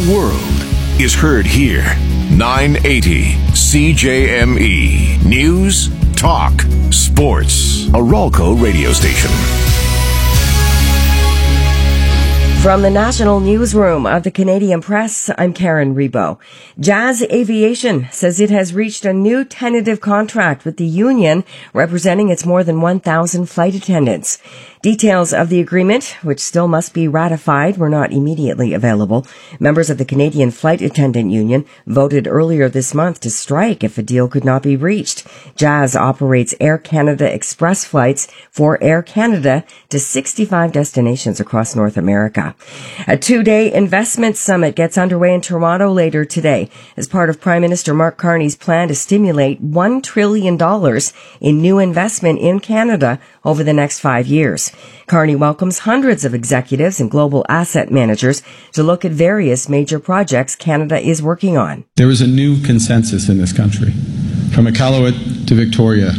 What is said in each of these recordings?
world is heard here. 980 CJME. News, talk, sports. A Ralco radio station. From the National Newsroom of the Canadian Press, I'm Karen Rebo. Jazz Aviation says it has reached a new tentative contract with the union representing its more than 1,000 flight attendants. Details of the agreement, which still must be ratified, were not immediately available. Members of the Canadian Flight Attendant Union voted earlier this month to strike if a deal could not be reached. Jazz operates Air Canada Express flights for Air Canada to 65 destinations across North America. A two-day investment summit gets underway in Toronto later today as part of Prime Minister Mark Carney's plan to stimulate $1 trillion in new investment in Canada over the next 5 years. Carney welcomes hundreds of executives and global asset managers to look at various major projects Canada is working on. There is a new consensus in this country, from Iqaluit to Victoria,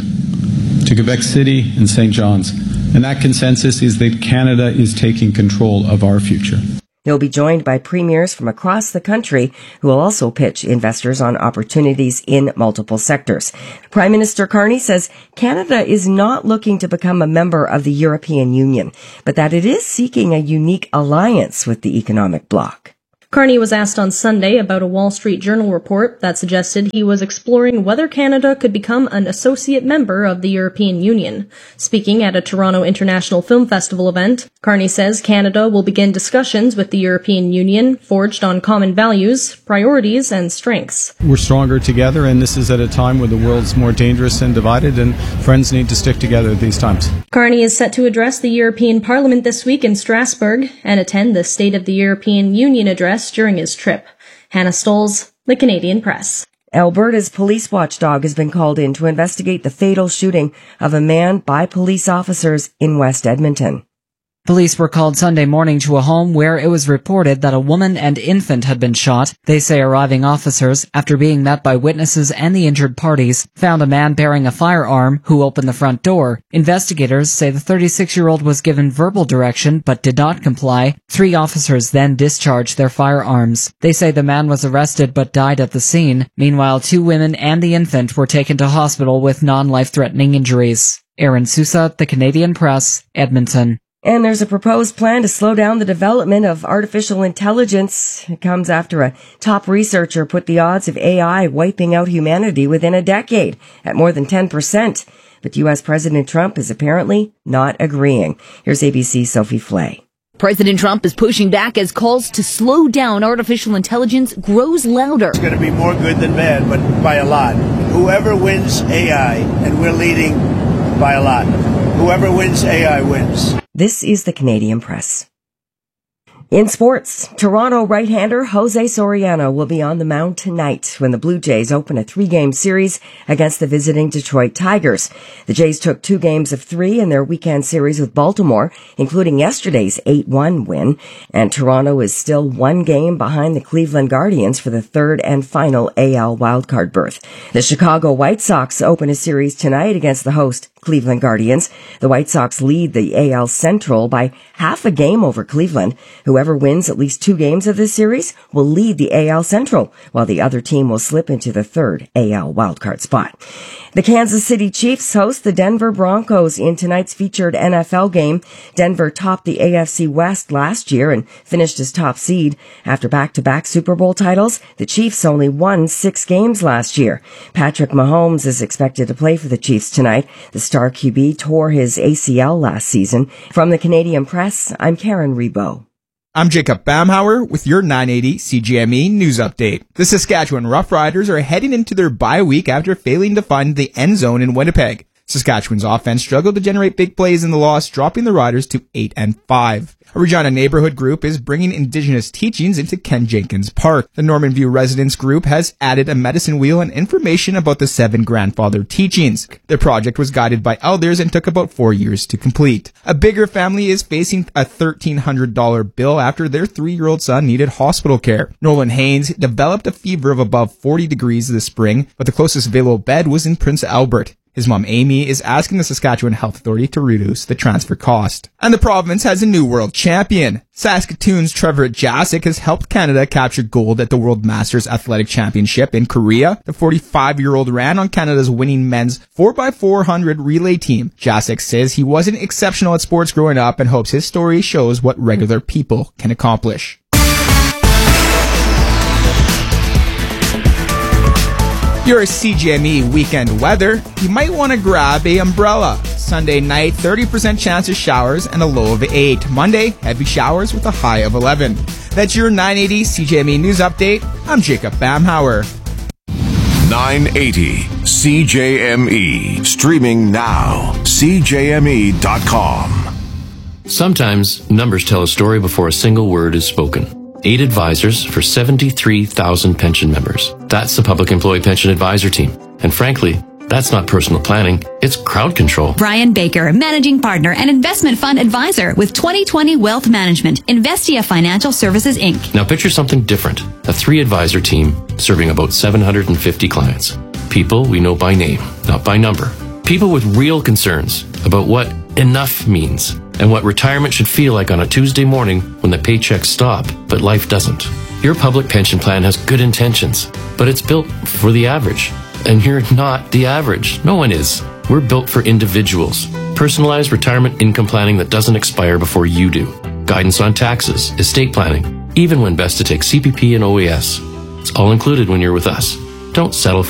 to Quebec City and St. John's. And that consensus is that Canada is taking control of our future. He'll be joined by premiers from across the country who will also pitch investors on opportunities in multiple sectors. Prime Minister Carney says Canada is not looking to become a member of the European Union, but that it is seeking a unique alliance with the economic bloc. Carney was asked on Sunday about a Wall Street Journal report that suggested he was exploring whether Canada could become an associate member of the European Union. Speaking at a Toronto International Film Festival event, Carney says Canada will begin discussions with the European Union forged on common values, priorities, and strengths. We're stronger together, and this is at a time where the world's more dangerous and divided, and friends need to stick together at these times. Carney is set to address the European Parliament this week in Strasbourg and attend the State of the European Union address during his trip. Hannah Stolz, The Canadian Press. Alberta's police watchdog has been called in to investigate the fatal shooting of a man by police officers in West Edmonton. Police were called Sunday morning to a home where it was reported that a woman and infant had been shot. They say arriving officers, after being met by witnesses and the injured parties, found a man bearing a firearm who opened the front door. Investigators say the 36-year-old was given verbal direction but did not comply. 3 officers then discharged their firearms. They say the man was arrested but died at the scene. Meanwhile, 2 women and the infant were taken to hospital with non-life-threatening injuries. Aaron Sousa, The Canadian Press, Edmonton. And there's a proposed plan to slow down the development of artificial intelligence. It comes after a top researcher put the odds of AI wiping out humanity within a decade at more than 10%. But U.S. President Trump is apparently not agreeing. Here's ABC's Sophie Flay. President Trump is pushing back as calls to slow down artificial intelligence grows louder. It's going to be more good than bad, but by a lot. Whoever wins AI, and we're leading by a lot. Whoever wins AI wins. This is the Canadian Press. In sports, Toronto right-hander Jose Soriano will be on the mound tonight when the Blue Jays open a 3-game series against the visiting Detroit Tigers. The Jays took 2 games of 3 in their weekend series with Baltimore, including yesterday's 8-1 win, and Toronto is still 1 game behind the Cleveland Guardians for the 3rd and final AL wildcard berth. The Chicago White Sox open a series tonight against the host Cleveland Guardians. The White Sox lead the AL Central by half a game over Cleveland. Whoever wins at least 2 games of this series will lead the AL Central, while the other team will slip into the 3rd AL wildcard spot. The Kansas City Chiefs host the Denver Broncos in tonight's featured NFL game. Denver topped the AFC West last year and finished as top seed. After back-to-back Super Bowl titles, the Chiefs only won 6 games last year. Patrick Mahomes is expected to play for the Chiefs tonight. The star QB tore his ACL last season. From the Canadian Press, I'm Karen Rebo. I'm Jacob Bamhauer with your 980 CGME News Update. The Saskatchewan Roughriders are heading into their bye week after failing to find the end zone in Winnipeg. Saskatchewan's offense struggled to generate big plays in the loss, dropping the Riders to 8-5. A Regina neighborhood group is bringing Indigenous teachings into Ken Jenkins Park. The Norman View Residents Group has added a medicine wheel and information about the 7 grandfather teachings. The project was guided by elders and took about 4 years to complete. A bigger family is facing a $1,300 bill after their 3-year-old son needed hospital care. Nolan Haynes developed a fever of above 40 degrees this spring, but the closest available bed was in Prince Albert. His mom, Amy, is asking the Saskatchewan Health Authority to reduce the transfer cost. And the province has a new world champion. Saskatoon's Trevor Jasic has helped Canada capture gold at the World Masters Athletic Championship in Korea. The 45-year-old ran on Canada's winning men's 4x400 relay team. Jasic says he wasn't exceptional at sports growing up and hopes his story shows what regular people can accomplish. Your CJME weekend weather, you might want to grab a umbrella. Sunday night, 30% chance of showers and a low of 8. Monday, heavy showers with a high of 11. That's your 980 CJME News Update. I'm Jacob Bamhauer. 980 CJME. Streaming now. CJME.com. Sometimes numbers tell a story before a single word is spoken. 8 advisors for 73,000 pension members. That's the Public Employee Pension Advisor Team. And frankly, that's not personal planning, it's crowd control. Brian Baker, Managing Partner and Investment Fund Advisor with 2020 Wealth Management, Investia Financial Services, Inc. Now picture something different. A 3-advisor team serving about 750 clients. People we know by name, not by number. People with real concerns about what enough means and what retirement should feel like on a Tuesday morning when the paychecks stop, but life doesn't. Your public pension plan has good intentions, but it's built for the average. And you're not the average. No one is. We're built for individuals. Personalized retirement income planning that doesn't expire before you do. Guidance on taxes, estate planning, even when best to take CPP and OAS. It's all included when you're with us. Don't settle for